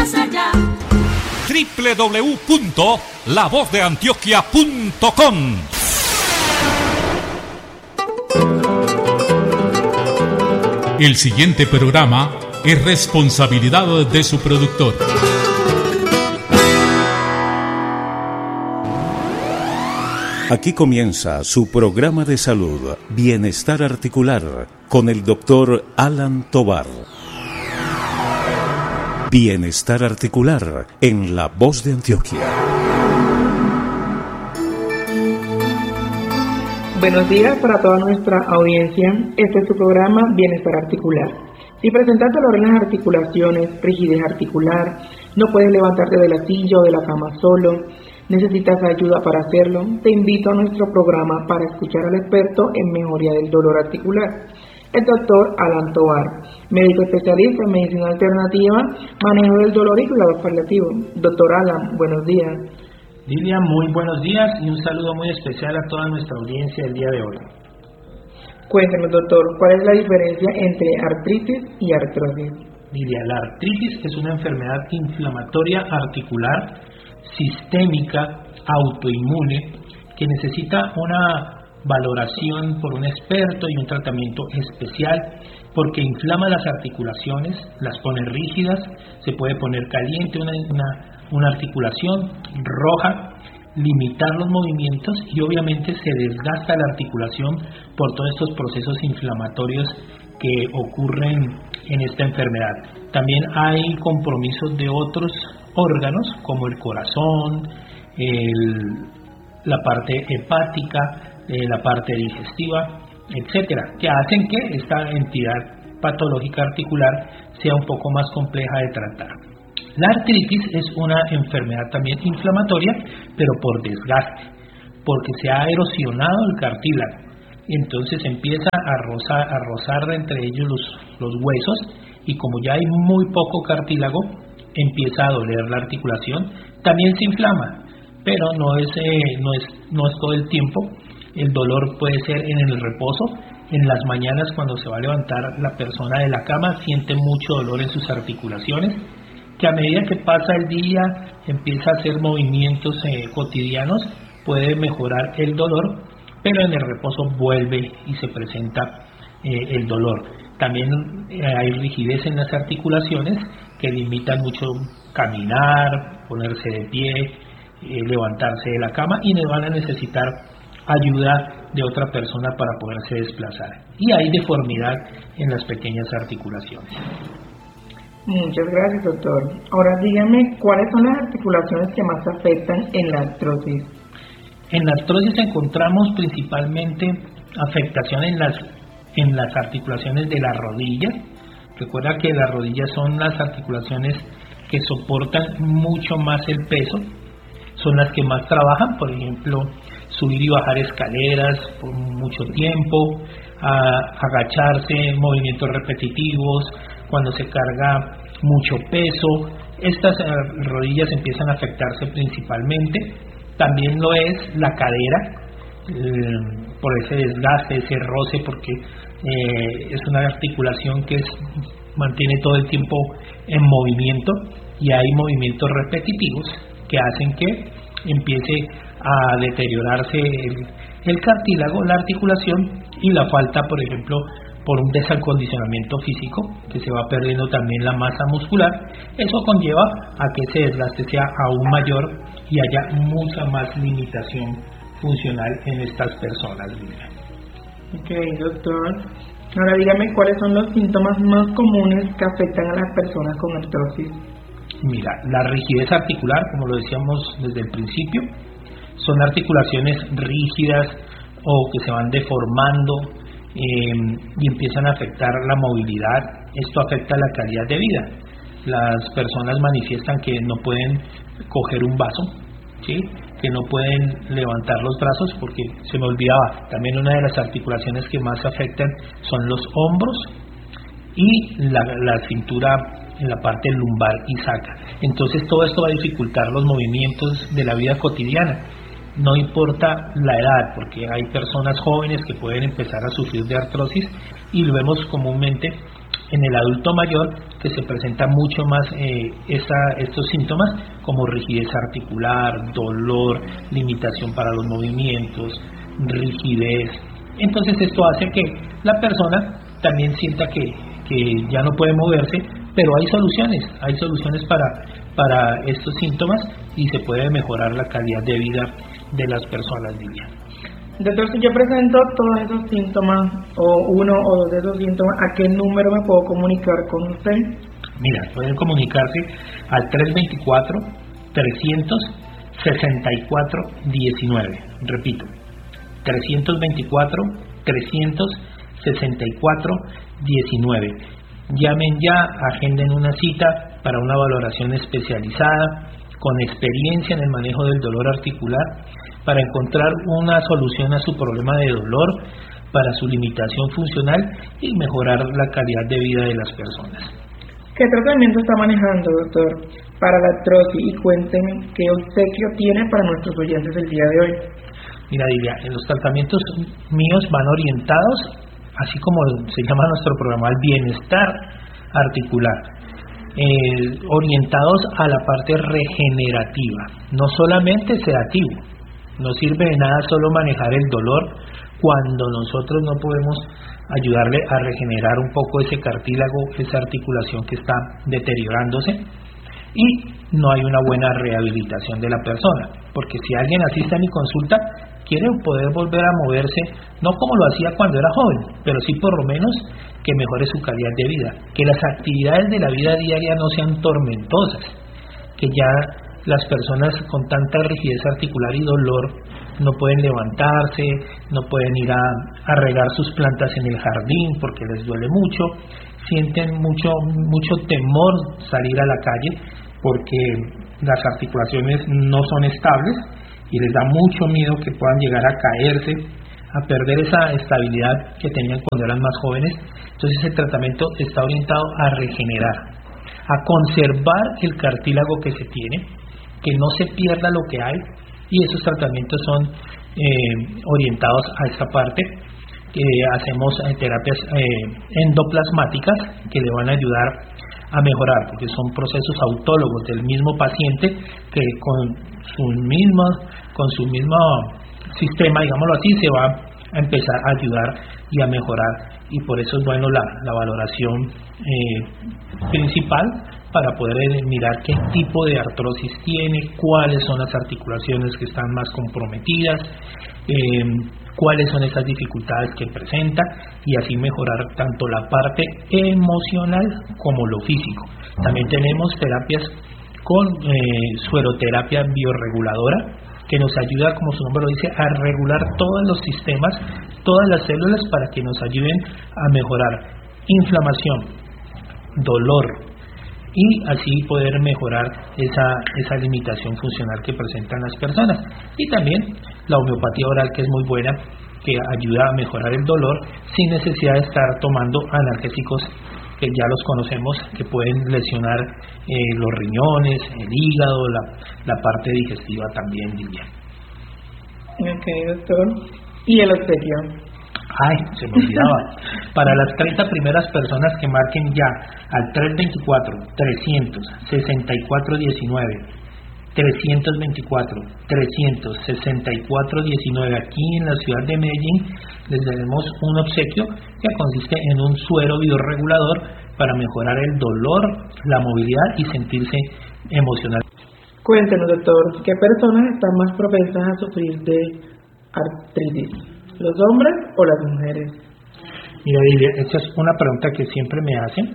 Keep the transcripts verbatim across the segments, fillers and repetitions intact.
más allá. doble u doble u doble u punto la voz de antioquia punto com. El siguiente programa es responsabilidad de su productor. Aquí comienza su programa de salud, Bienestar Articular, con el doctor Alan Tovar. Bienestar Articular, en La Voz de Antioquia. Buenos días para toda nuestra audiencia. Este es su programa Bienestar Articular. Si presentas dolor en las articulaciones, rigidez articular, no puedes levantarte de la silla o de la cama solo, necesitas ayuda para hacerlo, te invito a nuestro programa para escuchar al experto en mejoría del dolor articular, el doctor Alan Tovar, médico especialista en medicina alternativa, manejo del dolor y cuidados paliativos. Doctor Alan, buenos días. Lilia, muy buenos días y un saludo muy especial a toda nuestra audiencia el día de hoy. Cuéntenos, doctor, ¿cuál es la diferencia entre artritis y artrosis? Lilia, la artritis es una enfermedad inflamatoria articular sistémica, autoinmune, que necesita una valoración por un experto y un tratamiento especial porque inflama las articulaciones, las pone rígidas, se puede poner caliente una, una, una articulación roja, limitar los movimientos y obviamente se desgasta la articulación por todos estos procesos inflamatorios que ocurren en esta enfermedad. También hay compromisos de otros órganos como el corazón, el, la parte hepática, eh, la parte digestiva, etcétera, que hacen que esta entidad patológica articular sea un poco más compleja de tratar. La artritis es una enfermedad también inflamatoria, pero por desgaste, porque se ha erosionado el cartílago, y entonces empieza a rozar, a rozar entre ellos los, los huesos, y como ya hay muy poco cartílago, empieza a doler la articulación, también se inflama, pero no es, eh, no es, no es todo el tiempo. El dolor puede ser en el reposo, en las mañanas cuando se va a levantar la persona de la cama, siente mucho dolor en sus articulaciones, que a medida que pasa el día, empieza a hacer movimientos eh, cotidianos, puede mejorar el dolor, pero en el reposo vuelve y se presenta eh, el dolor. También eh, hay rigidez en las articulaciones que limitan mucho caminar, ponerse de pie, eh, levantarse de la cama y van a necesitar ayuda de otra persona para poderse desplazar. Y hay deformidad en las pequeñas articulaciones. Muchas gracias, doctor. Ahora dígame, ¿cuáles son las articulaciones que más afectan en la artrosis? En la artrosis encontramos principalmente afectación en las, en las articulaciones de la rodilla. Recuerda que las rodillas son las articulaciones que soportan mucho más el peso, son las que más trabajan, por ejemplo, subir y bajar escaleras por mucho tiempo, a, agacharse, movimientos repetitivos, cuando se carga mucho peso. Estas uh, rodillas empiezan a afectarse principalmente. También lo es la cadera, eh, por ese desgaste, ese roce, porque eh, es una articulación que es, mantiene todo el tiempo en movimiento y hay movimientos repetitivos que hacen que empiece a deteriorarse el, el cartílago, la articulación, y la falta, por ejemplo, por un desacondicionamiento físico, que se va perdiendo también la masa muscular. Eso conlleva a que ese desgaste sea aún mayor y haya mucha más limitación funcional en estas personas. Ok, doctor. Ahora dígame, ¿cuáles son los síntomas más comunes que afectan a las personas con artrosis? Mira, la rigidez articular, como lo decíamos desde el principio, son articulaciones rígidas o que se van deformando eh, y empiezan a afectar la movilidad. Esto afecta la calidad de vida. Las personas manifiestan que no pueden coger un vaso, ¿sí?, que no pueden levantar los brazos, porque se me olvidaba, también una de las articulaciones que más afectan son los hombros y la, la cintura en la parte lumbar y sacra. Entonces todo esto va a dificultar los movimientos de la vida cotidiana. No importa la edad, porque hay personas jóvenes que pueden empezar a sufrir de artrosis y lo vemos comúnmente en el adulto mayor, que se presenta mucho más eh, esa, estos síntomas como rigidez articular, dolor, limitación para los movimientos, rigidez. Entonces esto hace que la persona también sienta que, que ya no puede moverse, pero hay soluciones, hay soluciones para, para estos síntomas y se puede mejorar la calidad de vida de las personas, Lilia. Doctor, si yo presento todos esos síntomas, o uno o dos de esos síntomas, ¿a qué número me puedo comunicar con usted? Mira, pueden comunicarse al tres veinticuatro, trescientos sesenta y cuatro diecinueve. Repito, trescientos veinticuatro, trescientos sesenta y cuatro diecinueve. Llamen ya, agenden una cita para una valoración especializada, con experiencia en el manejo del dolor articular, para encontrar una solución a su problema de dolor, para su limitación funcional y mejorar la calidad de vida de las personas. ¿Qué tratamiento está manejando, doctor, para la artrosis? Y cuéntenme qué obsequio tiene para nuestros oyentes el día de hoy. Mira, Lilia, en los tratamientos míos van orientados, así como se llama nuestro programa, al bienestar articular, eh, orientados a la parte regenerativa, no solamente sedativo. No sirve de nada solo manejar el dolor cuando nosotros no podemos ayudarle a regenerar un poco ese cartílago, esa articulación que está deteriorándose, y no hay una buena rehabilitación de la persona, porque si alguien asiste a mi consulta quiere poder volver a moverse, no como lo hacía cuando era joven, pero sí por lo menos que mejore su calidad de vida, que las actividades de la vida diaria no sean tormentosas, que ya las personas con tanta rigidez articular y dolor no pueden levantarse, no pueden ir a, a regar sus plantas en el jardín porque les duele mucho, sienten mucho, mucho temor salir a la calle porque las articulaciones no son estables y les da mucho miedo que puedan llegar a caerse, a perder esa estabilidad que tenían cuando eran más jóvenes. Entonces el tratamiento está orientado a regenerar, a conservar el cartílago que se tiene, que no se pierda lo que hay, y esos tratamientos son eh, orientados a esta parte. Eh, hacemos eh, terapias eh, endoplasmáticas que le van a ayudar a mejorar, porque son procesos autólogos del mismo paciente que con su mismo, con su mismo sistema, digámoslo así, se va a empezar a ayudar y a mejorar, y por eso es bueno la, la valoración eh, principal, para poder mirar qué tipo de artrosis tiene, cuáles son las articulaciones que están más comprometidas, eh, cuáles son esas dificultades que presenta, y así mejorar tanto la parte emocional como lo físico. También tenemos terapias con eh, sueroterapia biorreguladora, que nos ayuda, como su nombre lo dice, a regular todos los sistemas, todas las células, para que nos ayuden a mejorar inflamación, dolor, y así poder mejorar esa, esa limitación funcional que presentan las personas. Y también la homeopatía oral, que es muy buena, que ayuda a mejorar el dolor sin necesidad de estar tomando analgésicos que ya los conocemos, que pueden lesionar eh, los riñones, el hígado, la, la parte digestiva también, Lilia. Ok, doctor. ¿Y el obsequio? Ay, se me olvidaba. Para las treinta primeras personas que marquen ya al tres veinticuatro, trescientos sesenta y cuatro diecinueve, trescientos veinticuatro, trescientos sesenta y cuatro diecinueve, aquí en la ciudad de Medellín, les daremos un obsequio que consiste en un suero biorregulador para mejorar el dolor, la movilidad y sentirse emocional. Cuéntenos, doctor, ¿qué personas están más propensas a sufrir de artritis? ¿Los hombres o las mujeres? Mira, Lilia, esta es una pregunta que siempre me hacen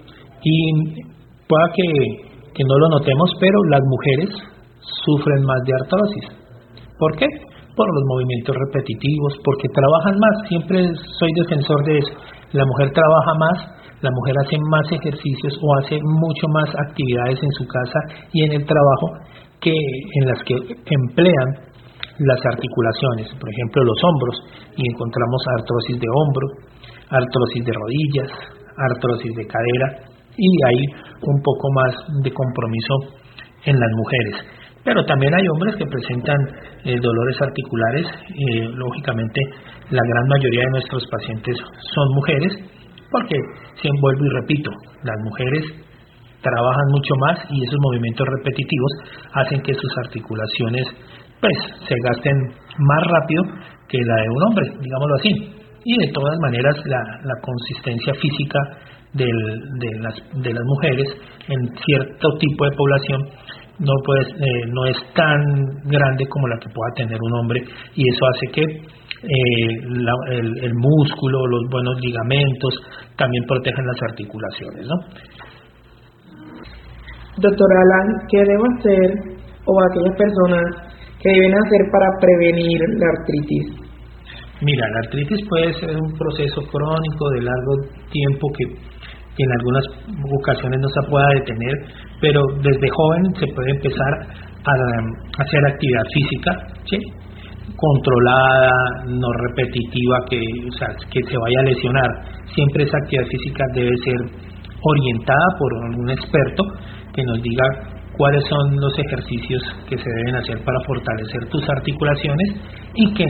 y pueda que, que no lo notemos, pero las mujeres sufren más de artrosis. ¿Por qué? Por los movimientos repetitivos, porque trabajan más. Siempre soy defensor de eso. La mujer trabaja más, la mujer hace más ejercicios o hace mucho más actividades en su casa y en el trabajo que en las que emplean las articulaciones, por ejemplo los hombros, y encontramos artrosis de hombro, artrosis de rodillas, artrosis de cadera, y hay un poco más de compromiso en las mujeres. Pero también hay hombres que presentan eh, dolores articulares. Eh, lógicamente la gran mayoría de nuestros pacientes son mujeres, porque, se vuelvo y repito, las mujeres trabajan mucho más y esos movimientos repetitivos hacen que sus articulaciones pues se gasten más rápido que la de un hombre, digámoslo así. Y de todas maneras la, la consistencia física del, de, las, de las mujeres en cierto tipo de población no, puede, eh, no es tan grande como la que pueda tener un hombre, y eso hace que eh, la, el, el músculo, los buenos ligamentos también protejan las articulaciones, ¿no? Doctor Alan, ¿qué debo hacer o aquellas personas que deben hacer para prevenir la artritis? Mira, la artritis puede ser un proceso crónico de largo tiempo que, que en algunas ocasiones no se pueda detener, pero desde joven se puede empezar a, a hacer actividad física, ¿sí?, controlada, no repetitiva, que, o sea, que se vaya a lesionar. Siempre esa actividad física debe ser orientada por un experto que nos diga cuáles son los ejercicios que se deben hacer para fortalecer tus articulaciones y que a,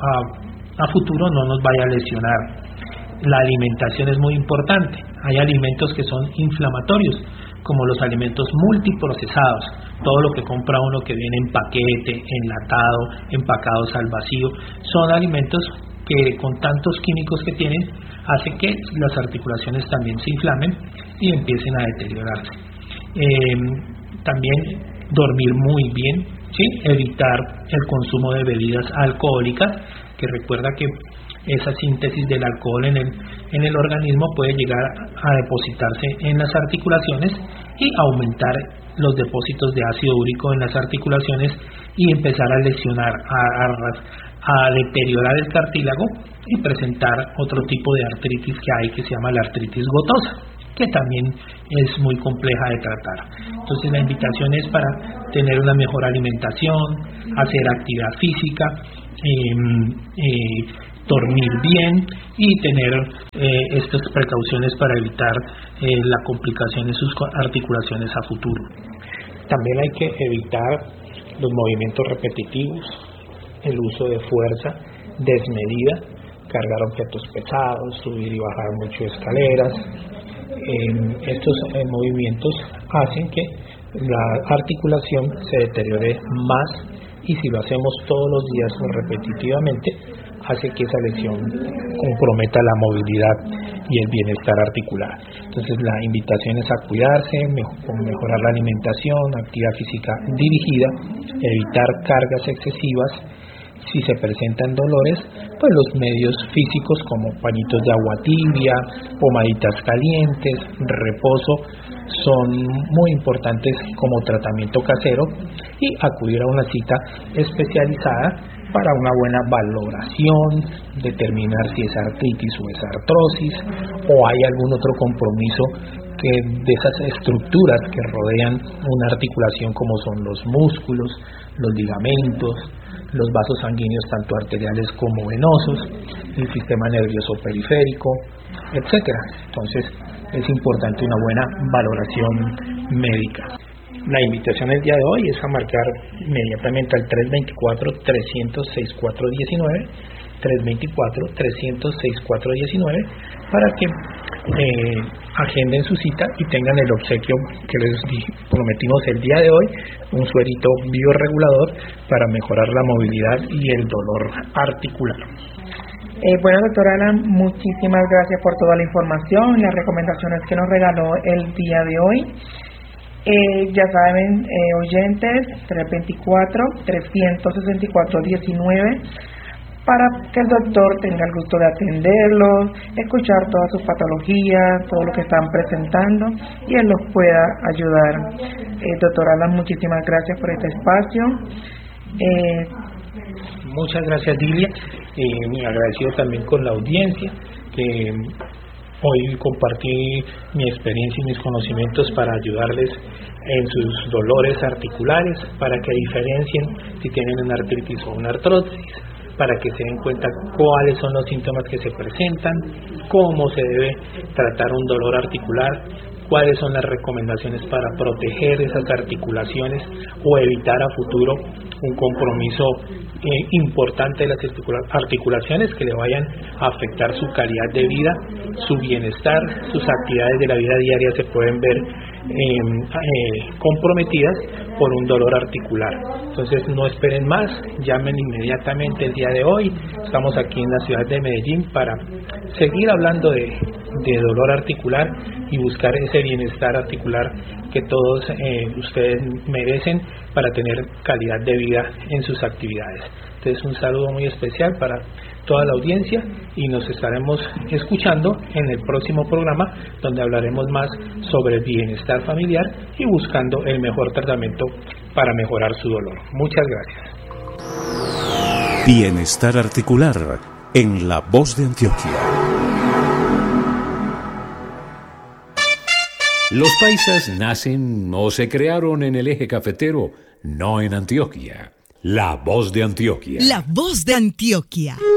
a, a futuro no nos vaya a lesionar. La alimentación es muy importante. Hay alimentos que son inflamatorios, como los alimentos multiprocesados, todo lo que compra uno que viene en paquete, enlatado, empacados al vacío, son alimentos que con tantos químicos que tienen hace que las articulaciones también se inflamen y empiecen a deteriorarse. Eh, también dormir muy bien, ¿sí?, evitar el consumo de bebidas alcohólicas, que recuerda que esa síntesis del alcohol en el, en el organismo puede llegar a depositarse en las articulaciones y aumentar los depósitos de ácido úrico en las articulaciones y empezar a lesionar, a, a, a deteriorar el cartílago y presentar otro tipo de artritis que hay, que se llama la artritis gotosa, que también es muy compleja de tratar. Entonces la invitación es para tener una mejor alimentación, hacer actividad física, eh, eh, dormir bien y tener eh, estas precauciones para evitar eh, la complicación de sus articulaciones a futuro. También hay que evitar los movimientos repetitivos, el uso de fuerza desmedida, cargar objetos pesados, subir y bajar mucho escaleras. Eh, estos eh, movimientos hacen que la articulación se deteriore más, y si lo hacemos todos los días o repetitivamente, hace que esa lesión comprometa la movilidad y el bienestar articular. Entonces la invitación es a cuidarse, mejor, mejorar la alimentación, actividad física dirigida, evitar cargas excesivas. Si se presentan dolores, pues los medios físicos como pañitos de agua tibia, pomaditas calientes, reposo, son muy importantes como tratamiento casero, y acudir a una cita especializada para una buena valoración, determinar si es artritis o es artrosis, o hay algún otro compromiso que de esas estructuras que rodean una articulación, como son los músculos, los ligamentos, los vasos sanguíneos tanto arteriales como venosos, el sistema nervioso periférico, etcétera. Entonces es importante una buena valoración médica. La invitación el día de hoy es a marcar inmediatamente al tres veinticuatro, trescientos, sesenta y cuatro diecinueve, tres veinticuatro, trescientos, sesenta y cuatro diecinueve, para que eh, agenden su cita y tengan el obsequio que les prometimos el día de hoy, un suerito bioregulador para mejorar la movilidad y el dolor articular. Eh, bueno, doctora Alan, muchísimas gracias por toda la información, las recomendaciones que nos regaló el día de hoy. Eh, ya saben, eh, oyentes, tres veinticuatro, trescientos sesenta y cuatro diecinueve, para que el doctor tenga el gusto de atenderlos, escuchar todas sus patologías, todo lo que están presentando, y él los pueda ayudar. Eh, doctora Alan, muchísimas gracias por este espacio. Eh, Muchas gracias, Dilia. Eh, muy agradecido también con la audiencia, que hoy compartí mi experiencia y mis conocimientos para ayudarles en sus dolores articulares, para que diferencien si tienen una artritis o una artrosis, para que se den cuenta cuáles son los síntomas que se presentan, cómo se debe tratar un dolor articular, cuáles son las recomendaciones para proteger esas articulaciones o evitar a futuro un compromiso eh, importante de las articulaciones que le vayan a afectar su calidad de vida, su bienestar, sus actividades de la vida diaria se pueden ver eh, eh, comprometidas por un dolor articular. Entonces no esperen más, llamen inmediatamente el día de hoy. Estamos aquí en la ciudad de Medellín para seguir hablando de, de dolor articular y buscar ese bienestar articular que todos eh, ustedes merecen para tener calidad de vida en sus actividades. Entonces un saludo muy especial para toda la audiencia y nos estaremos escuchando en el próximo programa, donde hablaremos más sobre el bienestar familiar y buscando el mejor tratamiento para mejorar su dolor. Muchas gracias. Bienestar articular en La Voz de Antioquia. Los paisas nacen o se crearon en el eje cafetero, no en Antioquia. La Voz de Antioquia. La Voz de Antioquia.